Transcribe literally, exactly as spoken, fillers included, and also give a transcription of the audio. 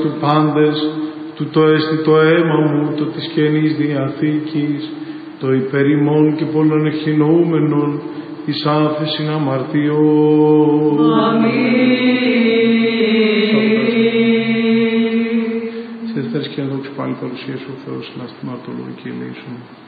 του πάντες, του το έστι το αίμα μου, το της Καινής Διαθήκης, το υπερημών και πολλών εχεινοούμενων, εις άφεσιν αμαρτιών. Σε δεύτερες και δόξου πάλι παρουσία σου ο Θεός, να στη μαρτωλούν και ελεήσουν.